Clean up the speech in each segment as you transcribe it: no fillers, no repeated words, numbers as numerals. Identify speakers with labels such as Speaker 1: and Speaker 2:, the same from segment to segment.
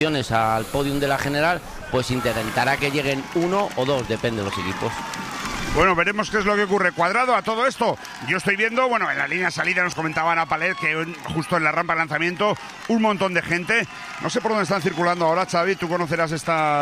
Speaker 1: al podium de la general, pues intentará que lleguen 1 o 2, depende de los equipos.
Speaker 2: Bueno, veremos qué es lo que ocurre. Cuadrado, a todo esto, yo estoy viendo, bueno, en la línea salida nos comentaba Ana Palet que justo en la rampa de lanzamiento, un montón de gente. No sé por dónde están circulando ahora, Xavi, tú conocerás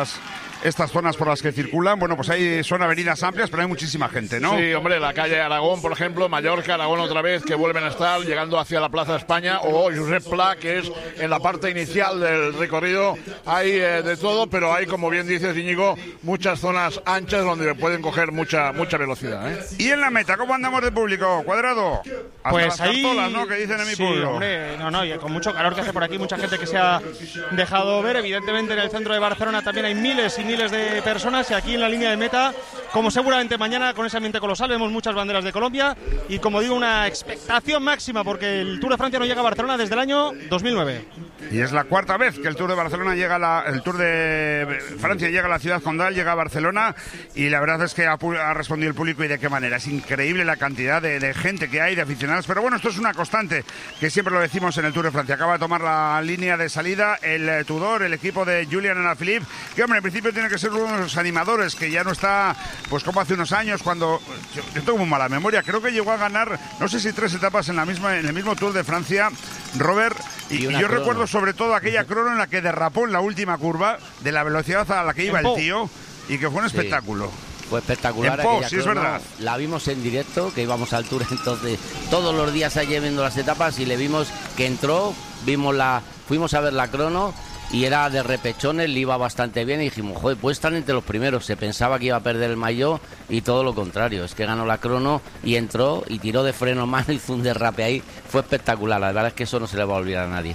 Speaker 2: estas zonas por las que circulan. Bueno, pues ahí son avenidas amplias, pero hay muchísima gente, ¿no?
Speaker 3: Sí, hombre, la calle Aragón, por ejemplo, Mallorca, Aragón otra vez, que vuelven a estar llegando hacia la Plaza de España, o Josep Pla, que es en la parte inicial del recorrido. Hay de todo, pero hay, como bien dices, Íñigo, muchas zonas anchas donde pueden coger mucha velocidad, ¿eh?
Speaker 2: Y en la meta, ¿cómo andamos de público, Cuadrado? Hasta
Speaker 4: pues
Speaker 2: las
Speaker 4: ahí,
Speaker 2: cartolas, ¿no?, que dicen en mi pueblo.
Speaker 4: Hombre, y con mucho calor que hace por aquí, mucha gente que se ha dejado ver. Evidentemente en el centro de Barcelona también hay miles y miles de personas, y aquí en la línea de meta, como seguramente mañana con ese ambiente colosal, vemos muchas banderas de Colombia y, como digo, una expectación máxima, porque el Tour de Francia no llega a Barcelona desde el año 2009.
Speaker 2: Y es la cuarta vez que el Tour de Barcelona el Tour de Francia llega a la ciudad condal, llega a Barcelona, y la verdad es que ha respondido el público, y de qué manera. Es increíble la cantidad de gente que hay, de aficionados, pero bueno, esto es una constante, que siempre lo decimos en el Tour de Francia. Acaba de tomar la línea de salida el Tudor, el equipo de Julian Alaphilippe, que, hombre, en principio tiene que ser uno de los animadores, que ya no está, pues como hace unos años, cuando, yo tengo muy mala memoria, creo que llegó a ganar, no sé si 3 etapas en el mismo Tour de Francia, Robert, y yo recuerdo sobre todo aquella crono en la que derrapó en la última curva, de la velocidad a la que iba el tío, y que fue un espectáculo.
Speaker 1: Fue espectacular.
Speaker 2: Sí, es verdad.
Speaker 1: La vimos en directo, que íbamos al Tour entonces todos los días allí viendo las etapas, y le vimos que entró, fuimos a ver la crono, y era de repechones, le iba bastante bien, y dijimos, joder, puede estar entre los primeros. Se pensaba que iba a perder el maillot, y todo lo contrario, es que ganó la crono y entró y tiró de freno a mano, hizo un derrape ahí. Fue espectacular, la verdad es que eso no se le va a olvidar a nadie.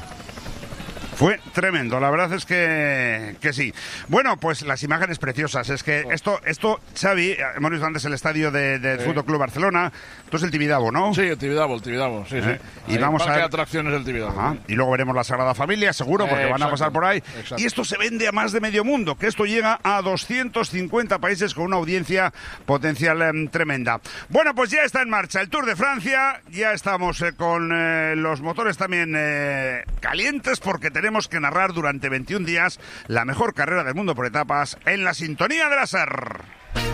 Speaker 2: Fue tremendo, la verdad es que sí. Bueno, pues las imágenes preciosas. Es que esto Xavi, hemos visto antes el estadio del Fútbol Club Barcelona. Esto es el Tibidabo, ¿no?
Speaker 3: Sí, el Tibidabo, sí.
Speaker 2: Y vamos a ver
Speaker 3: atracciones del Tibidabo.
Speaker 2: Ajá. Y luego veremos la Sagrada Familia, seguro, porque van a pasar por ahí.
Speaker 3: Exacto.
Speaker 2: Y esto se vende a más de medio mundo, que esto llega a 250 países con una audiencia potencial tremenda. Bueno, pues ya está en marcha el Tour de Francia. Ya estamos con los motores también calientes, porque tenemos que narrar durante 21 días la mejor carrera del mundo por etapas en la sintonía de la SER.